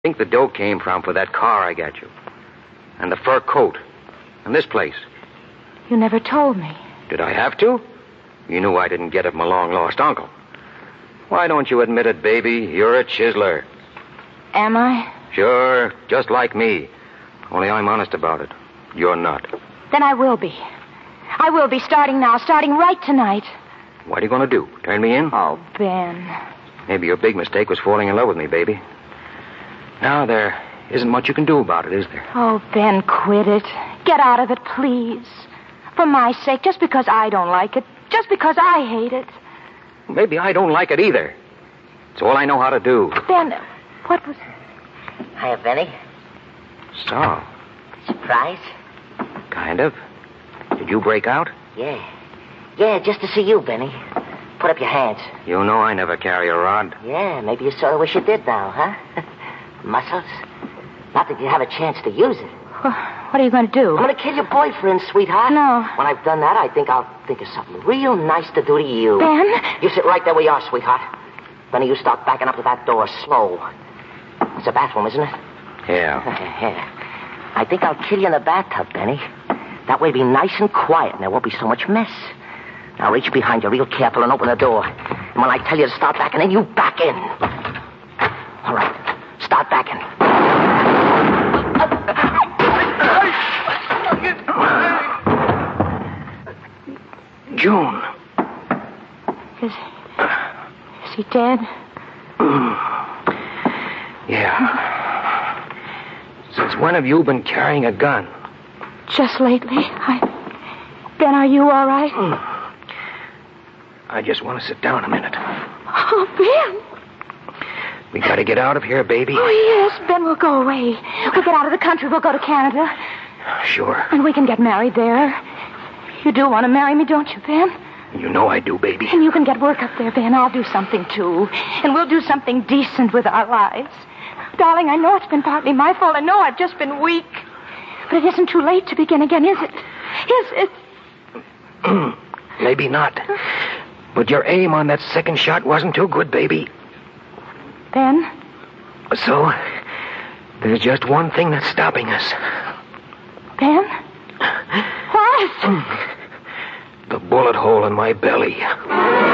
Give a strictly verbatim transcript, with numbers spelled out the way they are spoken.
think the dough came from for that car I got you. And the fur coat. And this place. You never told me. Did I have to? You knew I didn't get it from a long-lost uncle. Why don't you admit it, baby? You're a chiseler. Am I? Sure, just like me. Only I'm honest about it. You're not. Then I will be. I will be starting now, starting right tonight. What are you going to do? Turn me in? Oh, Ben. Maybe your big mistake was falling in love with me, baby. Now, there isn't much you can do about it, is there? Oh, Ben, quit it. Get out of it, please. For my sake, just because I don't like it. Just because I hate it. Maybe I don't like it either. It's all I know how to do. Ben, what was... Hiya, Benny. So, Surprise? kind of. Did you break out? Yeah. Yeah, just to see you, Benny. Put up your hands. You know I never carry a rod. Yeah, maybe you sort of wish you did now, huh? Muscles? Not that you have a chance to use it. What are you going to do? I'm going to kill your boyfriend, sweetheart. No. When I've done that, I think I'll think of something real nice to do to you. Ben? You sit right there where you are, sweetheart. Benny, you start backing up to that door slow. It's a bathroom, isn't it? Yeah. Yeah. I think I'll kill you in the bathtub, Benny. That way it'll be nice and quiet, and there won't be so much mess. Now reach behind you real careful and open the door. And when I tell you to start backing in, you back in. All right. Start backing. June. Is, is he dead? Yeah. Since when have you been carrying a gun? Just lately. I... Ben, are you all right? I just want to sit down a minute. Oh, Ben. We gotta get out of here, baby. Oh, yes. Ben, we'll go away. We'll get out of the country. We'll go to Canada. Sure. And we can get married there. You do want to marry me, don't you, Ben? You know I do, baby. And you can get work up there, Ben. I'll do something, too. And we'll do something decent with our lives. Darling, I know it's been partly my fault. I know I've just been weak. But it isn't too late to begin again, is it? Is it? Maybe not. But your aim on that second shot wasn't too good, baby. Ben? So, there's just one thing that's stopping us. Ben? What? The bullet hole in my belly.